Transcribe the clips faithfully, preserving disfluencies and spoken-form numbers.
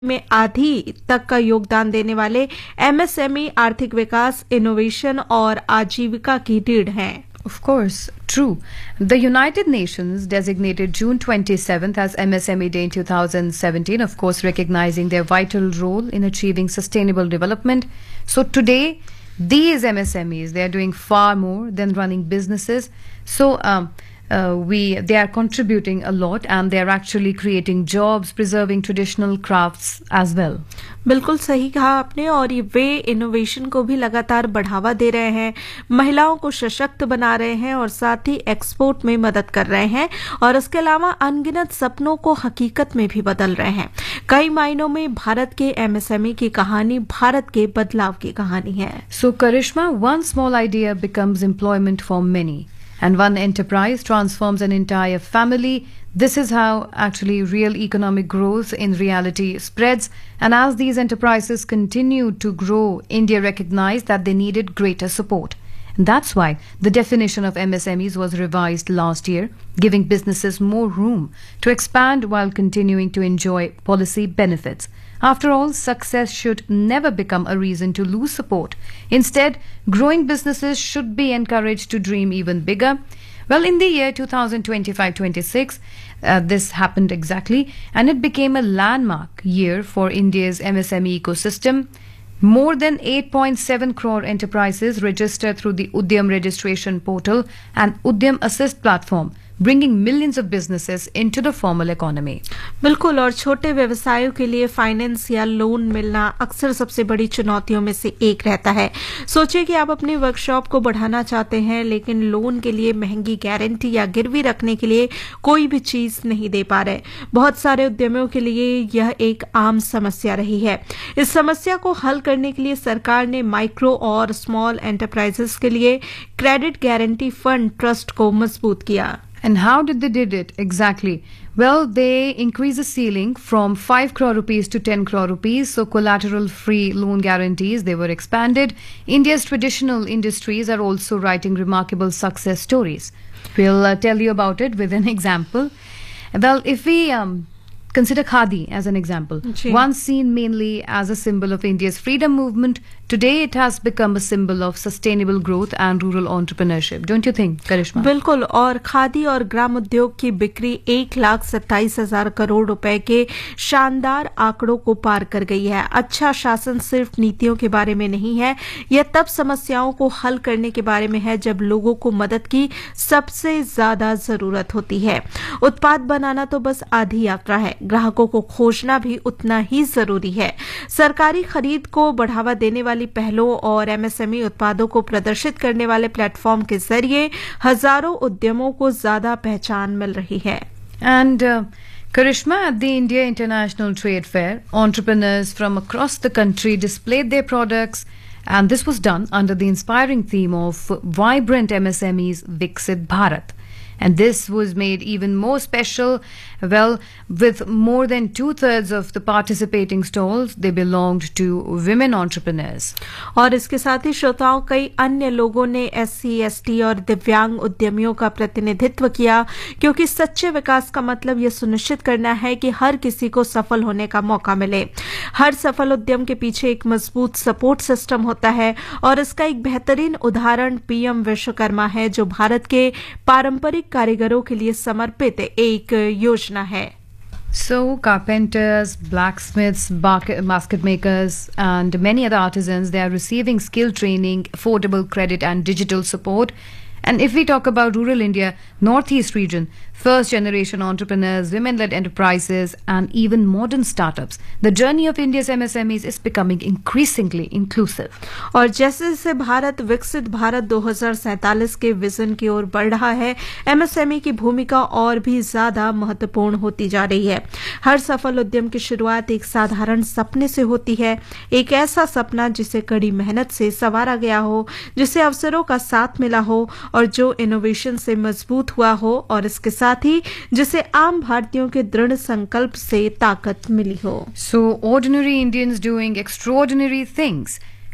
में आधी तक का योगदान देने वाले एमएसएमई आर्थिक विकास, इनोवेशन और आजीविका की रीढ़ हैं। Of course, true. The United Nations designated June twenty-seventh as M S M E Day in two thousand seventeen, of course, recognizing their vital role in achieving sustainable development. So today, these M S M Es, they are doing far more than running businesses. So um, uh, we they are contributing a lot, and they are actually creating jobs, preserving traditional crafts as well. बिल्कुल सही कहा आपने। और ये वे innovation को भी लगातार बढ़ावा दे रहे हैं, महिलाओं को सशक्त बना रहे हैं और साथ ही एक्सपोर्ट में मदद कर रहे हैं, और इसके अलावा अनगिनत सपनों को हकीकत में भी बदल रहे हैं। कई मायनों में भारत के एमएसएमई की कहानी भारत के बदलाव की कहानी है। So Karishma, one small idea becomes employment for many, and one enterprise transforms an entire family. This is how actually real economic growth in reality spreads. And as these enterprises continue to grow, India recognized that they needed greater support. And that's why the definition of M S M Es was revised last year, giving businesses more room to expand while continuing to enjoy policy benefits. After all, success should never become a reason to lose support. Instead, growing businesses should be encouraged to dream even bigger. Well, in the year two thousand twenty-five twenty-six, uh, this happened exactly, and it became a landmark year for India's M S M E ecosystem. More than eight point seven crore enterprises registered through the Udyam registration portal and Udyam Assist platform, bringing millions of businesses into the formal economy. बिल्कुल। और छोटे व्यवसायों के लिए finance या loan मिलना अक्सर सबसे बड़ी चुनौतियों में से एक रहता है। सोचिए कि आप अपनी वर्कशॉप को बढ़ाना चाहते हैं, लेकिन लोन के लिए महंगी गारंटी या गिरवी रखने के लिए कोई भी चीज नहीं दे पा रहे। बहुत सारे उद्यमियों के लिए यह एक आम समस्या रही है। इस समस्या को हल करने के लिए सरकार ने माइक्रो और स्मॉल एंटरप्राइजेस के लिए क्रेडिट गारंटी फंड ट्रस्ट को मजबूत किया। And how did they did it exactly? Well, they increased the ceiling from five crore rupees to ten crore rupees. So collateral free loan guarantees, they were expanded. India's traditional industries are also writing remarkable success stories. We'll uh, tell you about it with an example. Well, if we um, consider Khadi as an example, Ji. once seen mainly as a symbol of India's freedom movement, today it has become a symbol of sustainable growth and rural entrepreneurship. Don't you think, Karishma? बिल्कुल। और खादी और ग्राम उद्योग की बिक्री एक लाख सत्ताईस हजार करोड़ रुपए के शानदार आंकड़ों को पार कर गई है। अच्छा शासन सिर्फ नीतियों के बारे में नहीं है, यह तब समस्याओं को हल करने के बारे में है जब लोगों को मदद की सबसे ज्यादा जरूरत होती है। उत्पाद बनाना तो बस आधी यात्रा है, ग्राहकों को खोजना भी उतना ही जरूरी है। सरकारी खरीद को बढ़ावा देने वाली पहलों और एमएसएमई उत्पादों को प्रदर्शित करने वाले प्लेटफॉर्म के जरिए हजारों उद्यमों को ज्यादा पहचान मिल रही है। And uh, Karishma, at the India International Trade Fair, entrepreneurs from across the country displayed their products, and this was done under the inspiring theme of Vibrant M S M Es Viksit Bharat. And this was made even more special, well, with more than two-thirds of the participating stalls, they belonged to women entrepreneurs. और इसके साथ ही श्रोताओं, कई अन्य लोगों ने SC, ST और दिव्यांग उद्यमियों का प्रतिनिधित्व किया, क्योंकि सच्चे विकास का मतलब यह सुनिश्चित करना है कि हर किसी को सफल होने का मौका मिले। हर सफल उद्यम के पीछे एक मजबूत सपोर्ट सिस्टम होता है, और इसका एक बेहतरीन उदाहरण पीएम विश्वकर्मा है, जो भारत के पारंपरिक कारीगरों के लिए समर्पित एक योजना है। So carpenters, blacksmiths, basket makers, and many other artisans, they are receiving skill training, affordable credit and digital support. And if we talk about rural India, Northeast region, first generation entrepreneurs, women-led enterprises, and even modern startups, the journey of India's M S M Es is becoming increasingly inclusive. और जैसे जैसे भारत विकसित भारत दो हज़ार सैंतालीस के vision की ओर बढ़ रहा है, एमएसएमई की भूमिका और भी ज्यादा महत्वपूर्ण होती जा रही है। हर सफल उद्यम की शुरुआत एक साधारण सपने से होती है, एक ऐसा सपना जिसे कड़ी मेहनत से संवारा गया हो, जिसे अवसरों का साथ मिला हो, और जो इनोवेशन से मजबूत हुआ हो, और इसके साथ ही जिसे आम भारतीयों के दृढ़ संकल्प से ताकत मिली हो। So ordinary Indians doing extraordinary things.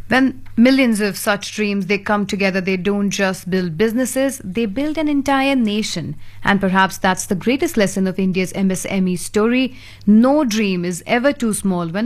When millions of such dreams they come together, they don't just build businesses, they build an entire nation. And perhaps that's the greatest lesson of India's M S M E story. No dream is ever too small when